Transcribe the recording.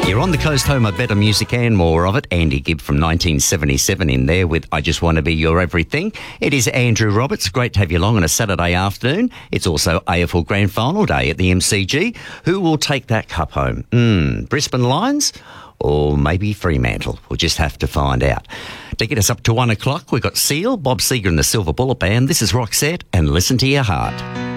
You're on the coast, home of better music and more of it. Andy Gibb from 1977 in there with I Just Want to Be Your Everything. It is Andrew Roberts. Great to have you along on a Saturday afternoon. It's also AFL Grand Final day at the MCG. Who will take that cup home? Brisbane Lions or maybe Fremantle? We'll just have to find out. To get us up to 1 o'clock, we've got Seal, Bob Seger and the Silver Bullet Band. This is Roxette and Listen to Your Heart.